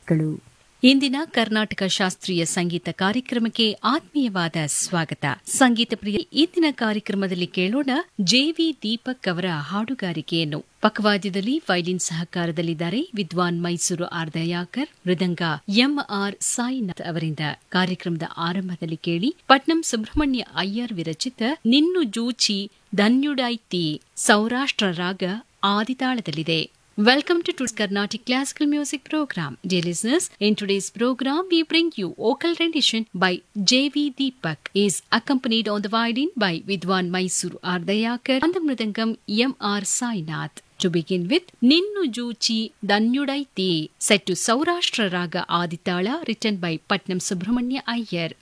ಇಂದಿನ ಕರ್ನಾಟಕ ಶಾಸ್ತ್ರೀಯ ಸಂಗೀತ ಕಾರ್ಯಕ್ರಮಕ್ಕೆ ಆತ್ಮೀಯವಾದ ಸ್ವಾಗತ. ಸಂಗೀತ ಪ್ರಿಯ, ಇಂದಿನ ಕಾರ್ಯಕ್ರಮದಲ್ಲಿ ಕೇಳೋಣ ಜೆವಿ ದೀಪಕ್ ಅವರ ಹಾಡುಗಾರಿಕೆಯನ್ನು. ಪಕ್ಕವಾದ್ಯದಲ್ಲಿ ವೈಲಿನ್ ಸಹಕಾರದಲ್ಲಿದ್ದಾರೆ ವಿದ್ವಾನ್ ಮೈಸೂರು ಆರ್ ದಯಾಕರ್, ಮೃದಂಗ ಎಂಆರ್ ಸಾಯಿನಾಥ್ ಅವರಿಂದ. ಕಾರ್ಯಕ್ರಮದ ಆರಂಭದಲ್ಲಿ ಕೇಳಿ ಪಟ್ನಂ ಸುಬ್ರಹ್ಮಣ್ಯ ಅಯ್ಯರ್ ವಿರಚಿತ ನಿನ್ನು ಜೂಚಿ ಧನ್ಯುಡಾಯ್ತಿ, ಸೌರಾಷ್ಟ್ರ ರಾಗ ಆದಿತಾಳದಲ್ಲಿದೆ. Welcome to today's Carnatic Classical Music Program. Dear listeners, in today's program we bring you vocal rendition by J.V. Deepak. He is accompanied on the violin by Vidwan Mysuru R. Dayakar and the mridangam M.R. Sainath. To begin with, Ninnu Joochi Danyudaiti, set to Saurashtra Raga Aditala, written by Patnam Subramanya Iyer.